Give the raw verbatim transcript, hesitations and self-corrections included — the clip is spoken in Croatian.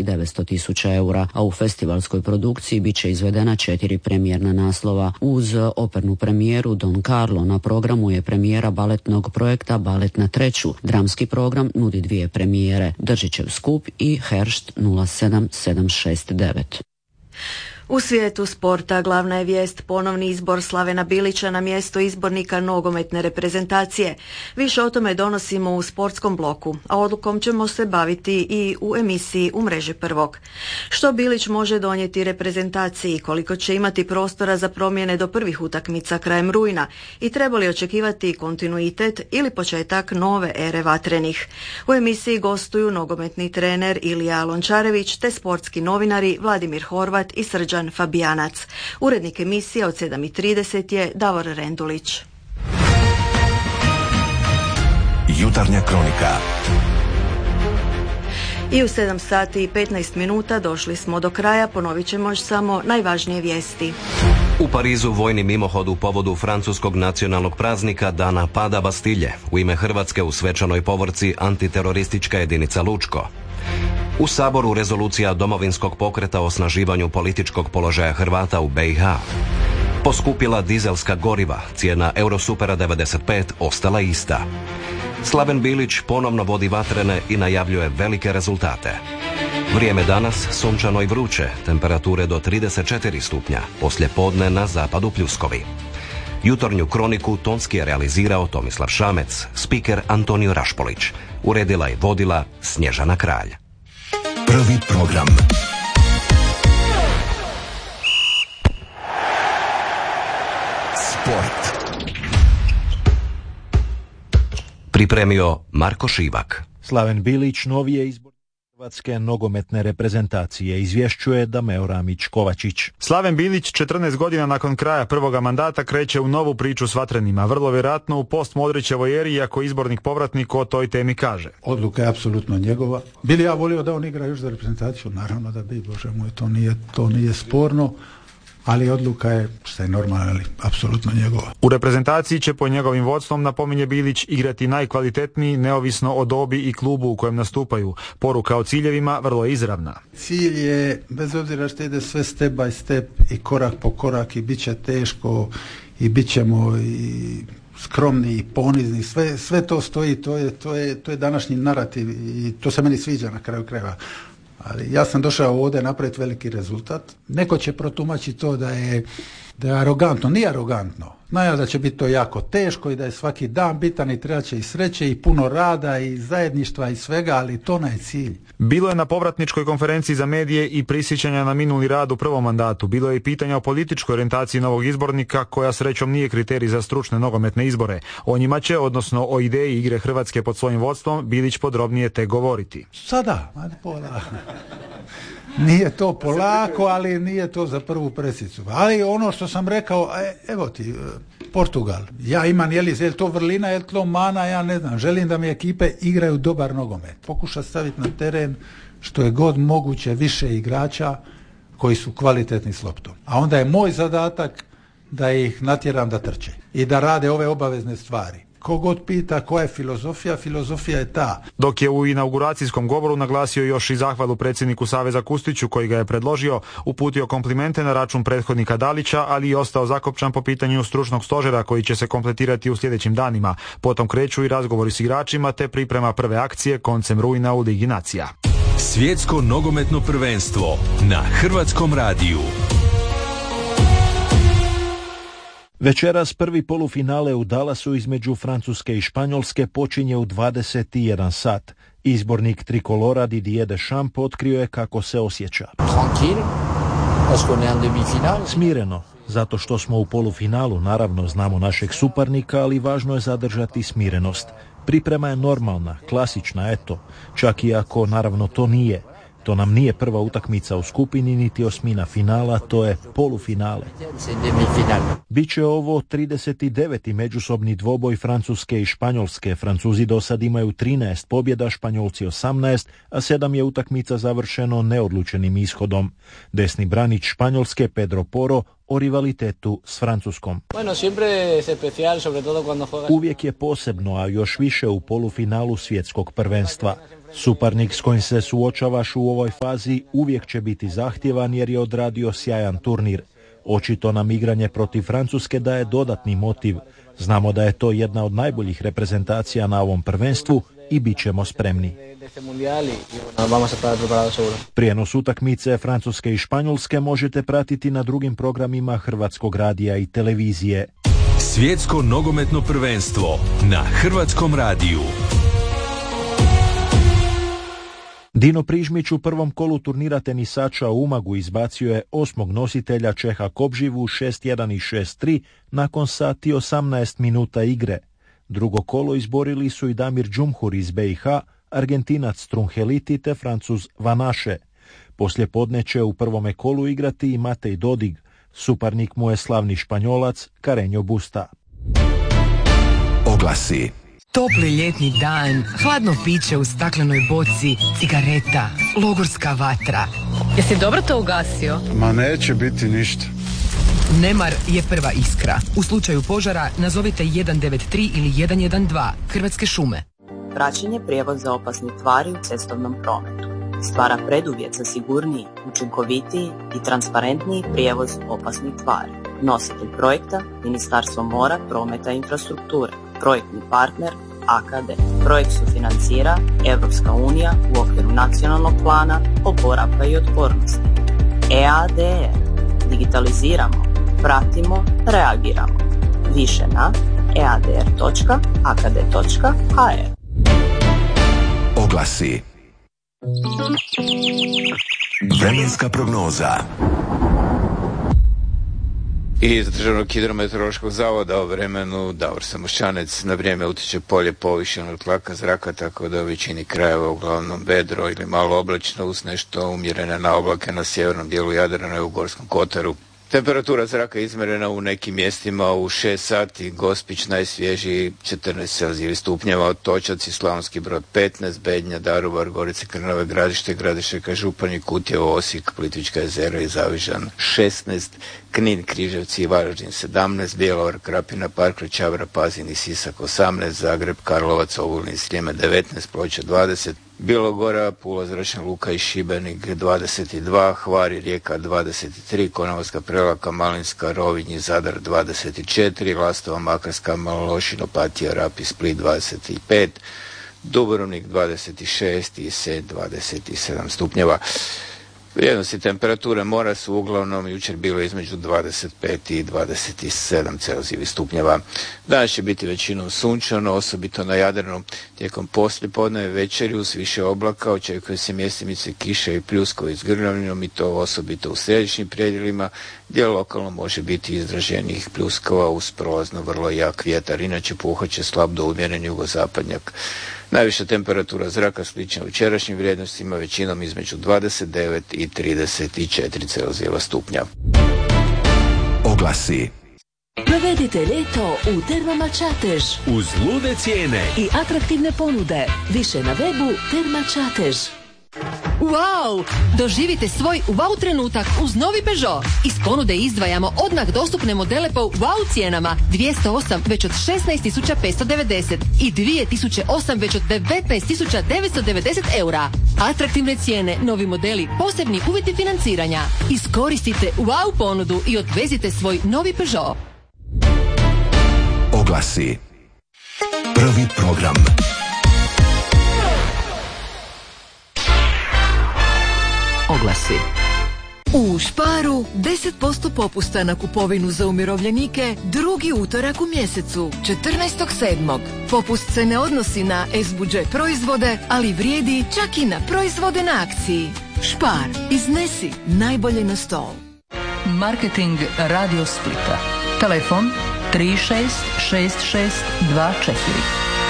i devetsto tisuća eura, a u festivalskoj produkciji bit će izvedena četiri premijerna naslova. Uz opernu premijeru Don Carlo na programu je premijera baletnog projekta Balet na treću. Dramski program nudi dvije premijere, Držićev skup i Heršt nula sedam sedam šest devet. U svijetu sporta glavna je vijest ponovni izbor Slavena Bilića na mjesto izbornika nogometne reprezentacije. Više o tome donosimo u sportskom bloku, a odlukom ćemo se baviti i u emisiji U mreži prvog. Što Bilić može donijeti reprezentaciji, koliko će imati prostora za promjene do prvih utakmica krajem rujna i treba li očekivati kontinuitet ili početak nove ere vatrenih. U emisiji gostuju nogometni trener Ilija Lončarević te sportski novinari Vladimir Horvat i Srđan Fabijanac. Urednik emisije od sedam i trideset je Davor Rendulić. Jutarnja kronika. I u sedam sati i petnaest minuta došli smo do kraja, ponovit ćemo još samo najvažnije vijesti. U Parizu vojni mimohod u povodu francuskog nacionalnog praznika Dana pada Bastilje. U ime Hrvatske u svečanoj povorci antiteroristička jedinica Lučko. U Saboru rezolucija Domovinskog pokreta o osnaživanju političkog položaja Hrvata u be i ha. Poskupila dizelska goriva, cijena Eurosupera devedeset pet ostala ista. Slaven Bilić ponovno vodi vatrene i najavljuje velike rezultate. Vrijeme danas sunčano i vruće, temperature do trideset četiri stupnja, poslije podne na zapadu pljuskovi. Jutarnju kroniku tonski je realizirao Tomislav Šamec, spiker Antonio Rašpolić. Uredila i vodila Snježana Kralj. Prvi program. Sport. Pripremio Marko Šivak. Slaven Bilić novi je izbor Hrvatske nogometne reprezentacije, izvješćuje Dameo Ramić-Kovačić. Slaven Bilić, četrnaest godina nakon kraja prvoga mandata, kreće u novu priču s vatrenima, vrlo vjerojatno u post-Modrićevoj eri, iako izbornik povratnik o toj temi kaže. Odluka je apsolutno njegova. Bili ja volio da on igra još za reprezentaciju? Naravno da bi, bože moj, to nije, to nije sporno. Ali odluka je, što je normalno, ali apsolutno njegova. U reprezentaciji će po njegovim vodstvom, napominje Bilić, igrati najkvalitetniji neovisno o dobi i klubu u kojem nastupaju. Poruka o ciljevima vrlo je izravna. Cilj je, bez obzira što ide sve step by step i korak po korak i bit će teško i bit ćemo i skromni i ponizni, sve, sve to stoji, to je, to je, to je današnji narativ i to se meni sviđa na kraju krajeva. Ali ja sam došao ovdje napraviti veliki rezultat. Neko će protumačiti to da je, da je arogantno. Nije arogantno. Znaju da će biti to jako teško i da je svaki dan bitan i treba će i sreće i puno rada i zajedništva i svega, ali to ne je cilj. Bilo je na povratničkoj konferenciji za medije i prisjećanja na minuli rad u prvom mandatu. Bilo je i pitanja o političkoj orijentaciji novog izbornika, koja srećom nije kriterij za stručne nogometne izbore. O njima će, odnosno o ideji igre Hrvatske pod svojim vodstvom, Bilić podrobnije te govoriti. Sada, ajde pola. Nije to polako, ali nije to za prvu presicu. Ali ono što sam rekao, evo ti, Portugal. Ja imam, je li, je li to vrlina, je li to mana, ja ne znam. Želim da mi ekipe igraju dobar nogomet. Pokuša staviti na teren što je god moguće više igrača koji su kvalitetni s loptom. A onda je moj zadatak da ih natjeram da trče i da rade ove obavezne stvari. Kogod pita koja je filozofija, filozofija je ta. Dok je u inauguracijskom govoru naglasio još i zahvalu predsjedniku Saveza Kustiću, koji ga je predložio, uputio komplimente na račun prethodnika Dalića, ali i ostao zakopčan po pitanju stručnog stožera koji će se kompletirati u sljedećim danima. Potom kreću i razgovori s igračima te priprema prve akcije koncem rujna u Ligi nacija. Svjetsko nogometno prvenstvo na Hrvatskom radiju. Večeras prvi polufinale u Dallasu između Francuske i Španjolske počinje u dvadeset jedan sat. Izbornik trikolora Didier Deschamps otkrio je kako se osjeća. Smireno, zato što smo u polufinalu, naravno znamo našeg suparnika, ali važno je zadržati smirenost. Priprema je normalna, klasična, eto, čak i ako naravno to nije. To nam nije prva utakmica u skupini, niti osmina finala, to je polufinale. Biće ovo trideset deveti međusobni dvoboj Francuske i Španjolske. Francuzi do sad imaju trinaest pobjeda, Španjolci osamnaest, a sedam je utakmica završeno neodlučenim ishodom. Desni branič Španjolske, Pedro Porro, o rivalitetu s Francuskom. Uvijek je posebno, a još više u polufinalu svjetskog prvenstva. Suparnik s kojim se suočavaš u ovoj fazi uvijek će biti zahtjevan jer je odradio sjajan turnir. Očito nam igranje protiv Francuske daje dodatni motiv. Znamo da je to jedna od najboljih reprezentacija na ovom prvenstvu i bit ćemo spremni. Prijenos utakmice Francuske i Španjolske možete pratiti na drugim programima Hrvatskog radija i televizije. Svjetsko nogometno prvenstvo na Hrvatskom radiju. Dino Prižmić u prvom kolu turnira tenisača u Umagu izbacio je osmog nositelja Čeha Kobživu šest jedan i šest tri nakon sat i osamnaest minuta igre. Drugo kolo izborili su i Damir Džumhur iz be i ha, Argentinac Trunheliti te Francuz Vanaše. Poslije podne će u prvome kolu igrati i Matej Dodig. Suparnik mu je slavni Španjolac Carreño Busta. Oglasi. Topli ljetni dan, hladno piće u staklenoj boci, cigareta, logorska vatra. Jesi dobro to ugasio? Ma neće biti ništa. Nemar je prva iskra. U slučaju požara nazovite jedan devet tri ili jedan jedan dva. Hrvatske šume. Praćenje prijevoza opasnih tvari u cestovnom prometu stvara preduvjet za sigurniji, učinkovitiji i transparentniji prijevoz opasnih tvari. Nositelj projekta Ministarstvo mora, prometa i infrastrukture. Projektni partner a ka de. Projekt sufinancira Europska unija u okviru nacionalnog plana oporavka i otpornosti. e a de er. Digitaliziramo, pratimo, reagiramo. Više na e a d r točka a k d točka h r. Oglasi. Vremenska prognoza. Iz Državnog hidrometeorološkog zavoda o vremenu Davor Samoščanec. Na vrijeme utječe polje povišenog tlaka zraka, tako da u većini krajeva uglavnom vedro ili malo oblačno uz nešto umjerene naoblake na sjevernom dijelu Jadrana i u Gorskom kotaru. Temperatura zraka izmjerena u nekim mjestima u šest sati, Gospić najsvježiji četrnaest celzijevih stupnjeva, Otočac i Slavonski Brod petnaest, Bednja, Daruvar, Gorice, Krnove, Gradište, Gradišćaka, Županji, Kutjevo, Osijek, Plitvička jezera i Zavižan šesnaest, Knin, Križevci i Varaždin sedamnaest, Bjelovar, Krapina, Park, Čavra, Pazin i Sisak osamnaest, Zagreb, Karlovac, Ogulin, Sljeme devetnaest, Ploče dvadeset, Bilogora, Pula, Zračna luka i Šibenik dvadeset dva, Hvar i Rijeka dvadeset tri, Konavalska, Prelaka, Malinska, Rovinj i Zadar dvadeset četiri, Lastova, Makarska, Malo Lošinj, Opatija, Rab i Split dvadeset pet, Dubrovnik dvadeset šest i Senj dvadeset sedam stupnjeva. Vrijednosti temperature mora su uglavnom jučer bile između dvadeset pet i dvadeset sedam celzijevih stupnjeva. Danas će biti većinom sunčano, osobito na Jadranu. Tijekom poslijepodne večeri uz više oblaka očekuje se mjestimice kiše i pljuskovi s grmljavinom i to osobito u središnjim predjelima gdje lokalno može biti izraženih pljuskova uz prolazno vrlo jak vjetar. Inače puhat će slab do umjeren jugozapadnjak. Najviša temperatura zraka slična jučerašnjim vrijednostima, većinom između dvadeset devet i trideset četiri celzijeva stupnja. Oglasi. Provedite ljeto u Termama Čatež. Uz lude cijene I atraktivne ponude. Više na webu Terma Čatež. Wow! Doživite svoj wow trenutak uz novi Peugeot. Iz ponude izdvajamo odmah dostupne modele po wow cijenama. dvjesto osam već od šesnaest tisuća petsto devedeset i dvije tisuće osam već od devetnaest tisuća devetsto devedeset eura. Atraktivne cijene, novi modeli, posebni uvjeti financiranja. Iskoristite wow ponudu i odvezite svoj novi Peugeot. Oglasi. Prvi program. Oglasi. U Sparu deset posto popusta na kupovinu za umirovljenike drugi utorak u mjesecu, četrnaestog sedmog Popust se ne odnosi na S budžet proizvode, ali vrijedi čak i na proizvode na akciji. Spar, iznesi najbolje na stol. Marketing Radio Splita. Telefon tri šest šest šest dva četiri.